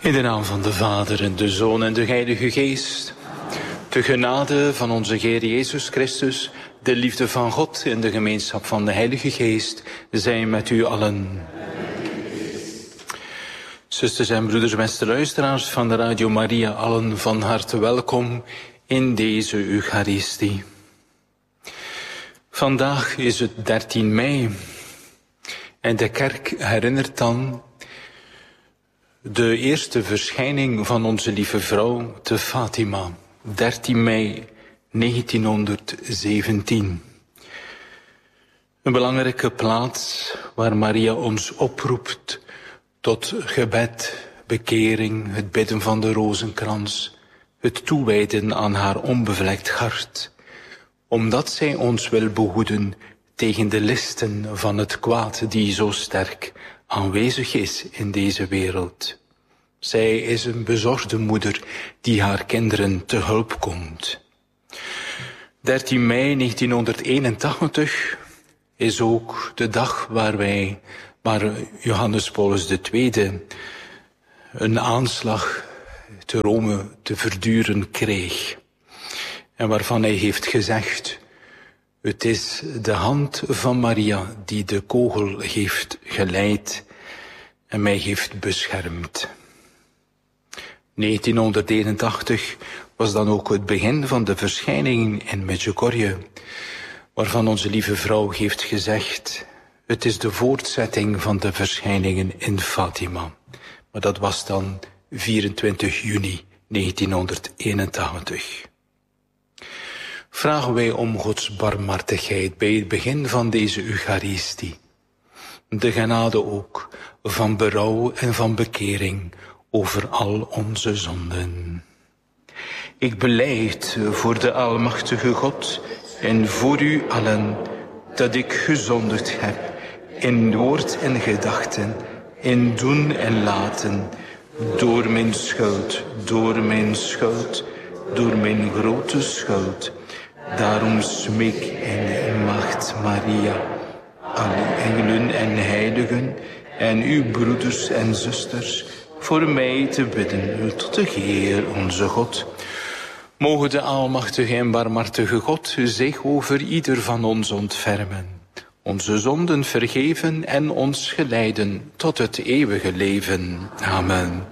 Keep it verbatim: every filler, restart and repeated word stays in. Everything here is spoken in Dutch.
In de naam van de Vader en de Zoon en de Heilige Geest. De genade van onze Heer Jezus Christus, de liefde van God en de gemeenschap van de Heilige Geest zijn met u allen. Zusters en broeders, beste luisteraars van de Radio Maria, allen van harte welkom in deze Eucharistie. Vandaag is het dertien mei en de kerk herinnert dan de eerste verschijning van onze lieve vrouw te Fatima, dertien mei negentienhonderdzeventien. Een belangrijke plaats waar Maria ons oproept tot gebed, bekering, het bidden van de rozenkrans, het toewijden aan haar onbevlekt hart, omdat zij ons wil behoeden tegen de listen van het kwaad die zo sterk aanwezig is in deze wereld. Zij is een bezorgde moeder die haar kinderen te hulp komt. dertien mei negentienhonderdeenentachtig is ook de dag waar wij, waar Johannes Paulus de Tweede een aanslag te Rome te verduren kreeg. En waarvan hij heeft gezegd: het is de hand van Maria die de kogel heeft geleid en mij heeft beschermd. negentienhonderdeenentachtig was dan ook het begin van de verschijningen in Medjugorje, waarvan onze lieve vrouw heeft gezegd: het is de voortzetting van de verschijningen in Fatima. Maar dat was dan vierentwintig juni negentienhonderdeenentachtig. Vragen wij om Gods barmhartigheid bij het begin van deze Eucharistie. De genade ook van berouw en van bekering over al onze zonden. Ik belijd voor de Almachtige God en voor u allen dat ik gezondigd heb in woord en gedachten, in doen en laten, door mijn schuld, door mijn schuld, door mijn grote schuld. Daarom smeek in Maagd Maria, alle engelen en heiligen en uw broeders en zusters, voor mij te bidden tot de Heer onze God. Mogen de almachtige en barmhartige God zich over ieder van ons ontfermen, onze zonden vergeven en ons geleiden tot het eeuwige leven. Amen.